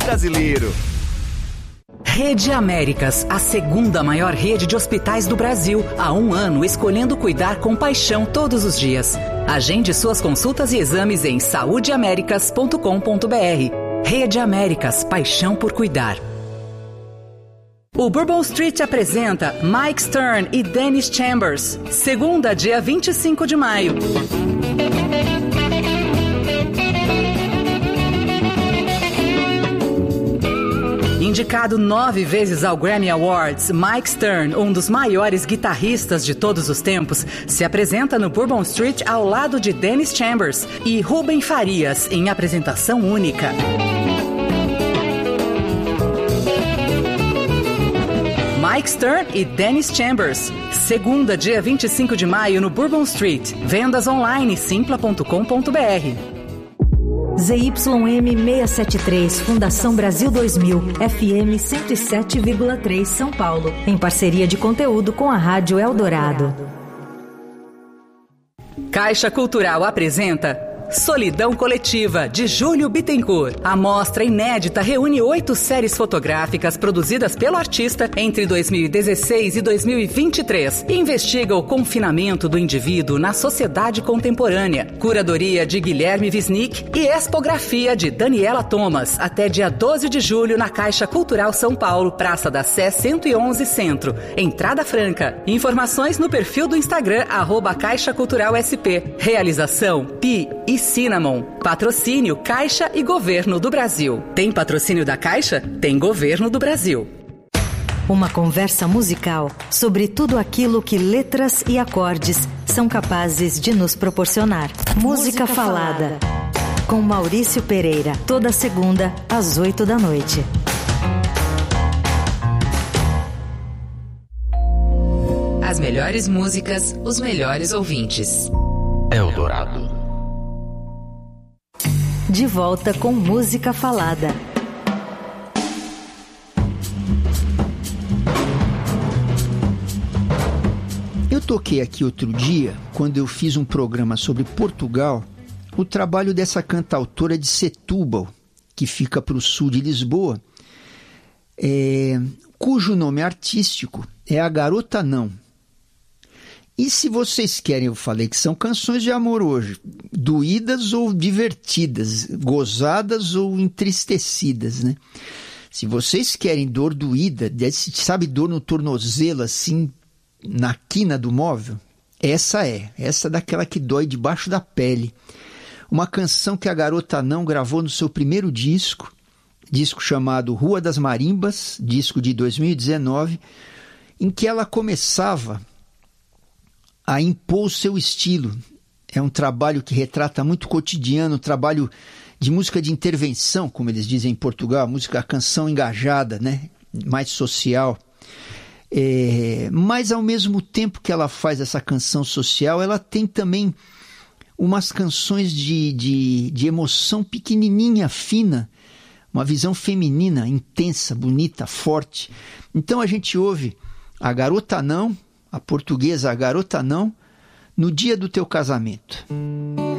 brasileiro. Rede Américas, a segunda maior rede de hospitais do Brasil. Há 1 ano escolhendo cuidar com paixão todos os dias. Agende suas consultas e exames em saudeamericas.com.br. Rede Américas, paixão por cuidar. O Bourbon Street apresenta Mike Stern e Dennis Chambers, segunda, dia 25 de maio. Indicado 9 vezes ao Grammy Awards, Mike Stern, um dos maiores guitarristas de todos os tempos, se apresenta no Bourbon Street ao lado de Dennis Chambers e Rubem Farias, em apresentação única. Mike Stern e Dennis Chambers, segunda, dia 25 de maio no Bourbon Street. Vendas online simpla.com.br. ZYM 673, Fundação Brasil 2000, FM 107,3 São Paulo, em parceria de conteúdo com a Rádio Eldorado. Caixa Cultural apresenta Solidão Coletiva, de Júlio Bittencourt. A mostra inédita reúne 8 séries fotográficas produzidas pelo artista entre 2016 e 2023. Investiga o confinamento do indivíduo na sociedade contemporânea. Curadoria de Guilherme Wisnik e expografia de Daniela Thomas. Até dia 12 de julho na Caixa Cultural São Paulo, Praça da Sé 111 Centro. Entrada franca. Informações no perfil do Instagram, @Caixa Cultural SP. Realização Pi e Cinnamon. Patrocínio Caixa e Governo do Brasil. Tem patrocínio da Caixa? Tem Governo do Brasil. Uma conversa musical sobre tudo aquilo que letras e acordes são capazes de nos proporcionar. Música Falada. Com Maurício Pereira. Toda segunda, às 8 da noite. As melhores músicas, os melhores ouvintes. Eldorado. De volta com Música Falada. Eu toquei aqui outro dia, quando eu fiz um programa sobre Portugal, o trabalho dessa cantautora de Setúbal, que fica para o sul de Lisboa, cujo nome artístico é A Garota Não. E se vocês querem, eu falei que são canções de amor hoje, doídas ou divertidas, gozadas ou entristecidas, né? Se vocês querem dor doída, sabe, dor no tornozelo, assim, na quina do móvel, essa daquela que dói debaixo da pele. Uma canção que a Garota Não gravou no seu primeiro disco chamado Rua das Marimbas, disco de 2019, em que ela começava a impor o seu estilo. É um trabalho que retrata muito cotidiano, um trabalho de música de intervenção, como eles dizem em Portugal, a canção engajada, né? Mais social. Mas ao mesmo tempo que ela faz essa canção social, ela tem também umas canções de emoção pequenininha, fina, uma visão feminina, intensa, bonita, forte. Então a gente ouve A Garota Não, a portuguesa A Garota Não, No Dia do Teu Casamento.